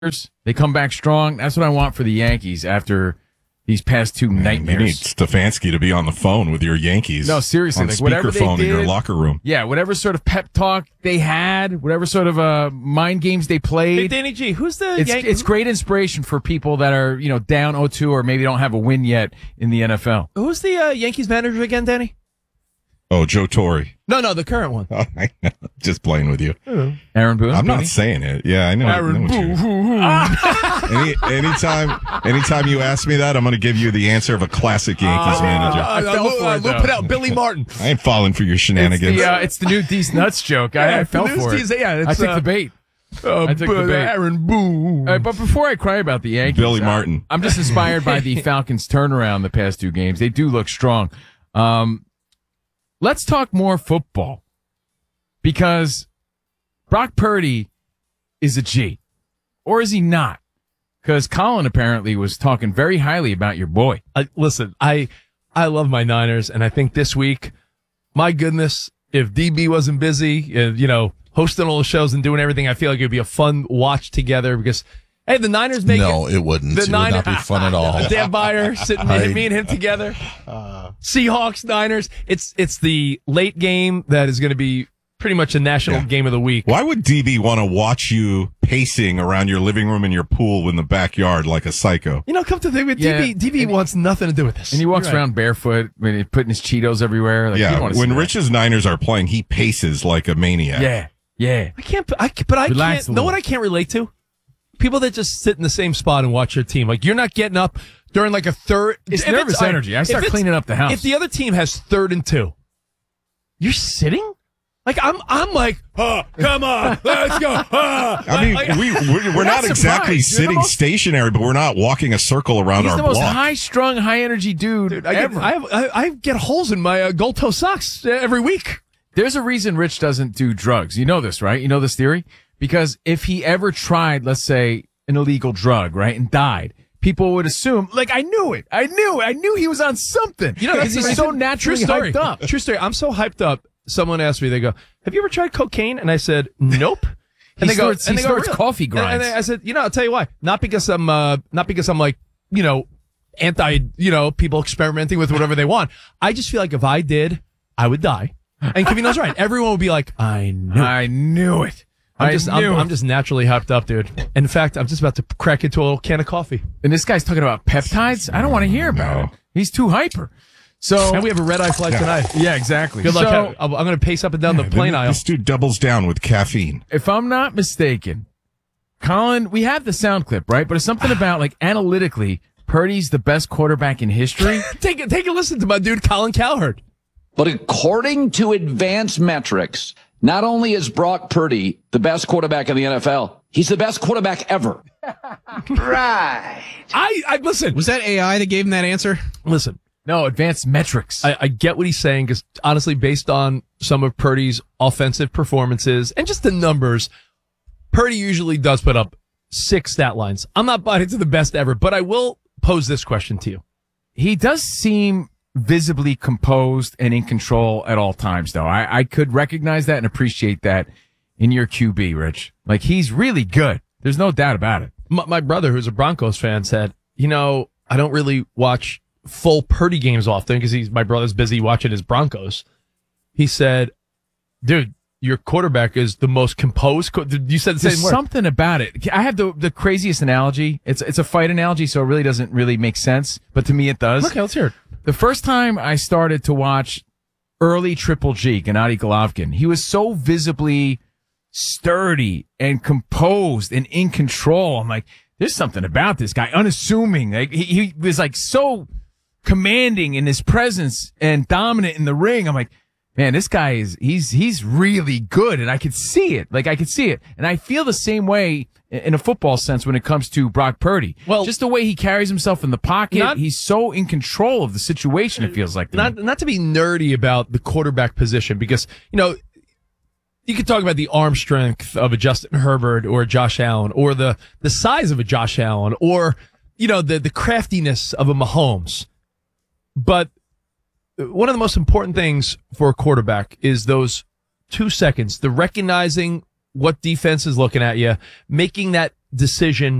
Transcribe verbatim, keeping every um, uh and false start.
They come back strong. That's what I want for the Yankees after these past two nightmares. You need Stefanski to be on the phone with your Yankees. No, seriously. On like whatever speakerphone they did, in your locker room. Yeah, whatever sort of pep talk they had, whatever sort of uh, mind games they played. Hey, Danny G, who's the it's, Yankees? It's great inspiration for people that are, you know, down oh two or maybe don't have a win yet in the N F L. Who's the uh, Yankees manager again, Danny? Oh, Joe Torre. No, no, the current one. Oh, I know. Just playing with you. Oh. Aaron Boone? I'm not Danny? saying it. Yeah, I know. Aaron Boone. Any, anytime, anytime you ask me that, I'm going to give you the answer of a classic Yankees uh, manager. I Uh, fell uh, for uh, it, Lou though. put out Billy Martin. I ain't falling for your It's shenanigans. the, uh, it's the new D's Nuts joke. I, I fell the for D's- it. yeah, it's, I took uh, the bait. Uh, I took the bait. Aaron Boone. Uh, but before I cry about the Yankees, Billy uh, Martin. I'm just inspired by the Falcons' turnaround the past two games. They do look strong. Um, let's talk more football because Brock Purdy is a G, or is he not? Because Colin apparently was talking very highly about your boy. I, listen, I I love my Niners, and I think this week, my goodness, if D B wasn't busy, uh, you know, hosting all the shows and doing everything, I feel like it'd be a fun watch together because, hey, the Niners make No, it. it wouldn't. The It would Niners, not be fun at all. Dan Byer sitting I- me and him together. Seahawks, Niners. It's it's the late game that is going to be pretty much a national Yeah. game of the week. Why would D B want to watch you pacing around your living room and your pool in the backyard like a psycho? You know, come to think of it, Yeah. D B, D B wants nothing to do with this. And he walks You're right. around barefoot, when he's putting his Cheetos everywhere. Like, you yeah, don't wanna see when that. Rich's Niners are playing, he paces like a maniac. Yeah, yeah. I can't, I, but I Relax can't, a know little. what I can't relate to? People that just sit in the same spot and watch your team. Like, you're not getting up during like a third. It's if nervous all right, energy. I if start it's- cleaning up the house. If the other team has third and two, you're sitting? Like, I'm, I'm like, oh, come on, let's go. Oh. I mean, Like- we, we're, we're not not exactly surprised. You're the sitting most- stationary, but we're not walking a circle around He's our the most block. high-strung, high-energy dude, Dude, I, get, ever. I, have, I, I get holes in my uh, gold toe socks uh, every week. There's a reason Rich doesn't do drugs. You know this, right? You know this theory? Because if he ever tried, let's say, an illegal drug, right, and died, people would assume, like, I knew it. I knew it. I knew he was on something. You know, because that's he's the so reason- naturally True story. hyped up. True story. I'm so hyped up. Someone asked me, they go, have you ever tried cocaine? And I said, nope. He snorts- he they snorts "Really?" coffee And- And, grinds. I said, you know, I'll tell you why. Not because I'm, uh, not because I'm like, you know, anti, you know, people experimenting with whatever they want. I just feel like if I did, I would die. And Kevin knows right. Everyone would be like, I knew it. I knew it. I'm I just, knew I'm, it. I'm just naturally hyped up, dude. In fact, I'm just about to crack into a little can of coffee. And this guy's talking about peptides? I don't want to hear about No. it. He's too hyper. So, And we have a red eye flight tonight. yeah, exactly. Good luck. So, I'm going to pace up and down the plane aisle. This dude doubles down with caffeine. if I'm not mistaken, Colin, we have the sound clip, right? But it's something about, like, analytically, Purdy's the best quarterback in history. Take a, take a listen to my dude, Colin Cowherd. But according to advanced metrics, not only is Brock Purdy the best quarterback in the N F L, he's the best quarterback ever. Right. I, I listen, Was that A I that gave him that answer? listen. No, advanced metrics. I, I get what he's saying because honestly, based on some of Purdy's offensive performances and just the numbers, Purdy usually does put up six stat lines. I'm not buying into the best ever, but I will pose this question to you. He does seem visibly composed and in control at all times, though. I, I could recognize that and appreciate that in your Q B, Rich. Like, he's really good. There's no doubt about it. My, my brother, who's a Broncos fan, said, you know, I don't really watch full Purdy games often because he's my brother's busy watching his Broncos. He said, dude, your quarterback is the most composed. Co- you said the There's same word. something about it. I have the the craziest analogy. It's it's a fight analogy, so it really doesn't really make sense. But to me, it does. Okay, let's hear it. The first time I started to watch early Triple G, Gennady Golovkin, he was so visibly sturdy and composed and in control. I'm like, there's something about this guy, unassuming. Like he, he was like so commanding in his presence and dominant in the ring. I'm like, man, this guy is, he's, he's really good. And I could see it. Like I could see it. And I feel the same way in a football sense when it comes to Brock Purdy. Well, just the way he carries himself in the pocket. not- he's so in control of the situation. It feels like to Not me. not to be nerdy about the quarterback position because, you know, you could talk about the arm strength of a Justin Herbert or a Josh Allen or the, the size of a Josh Allen or, you know, the, the craftiness of a Mahomes. But one of the most important things for a quarterback is those two seconds, the recognizing what defense is looking at you, making that decision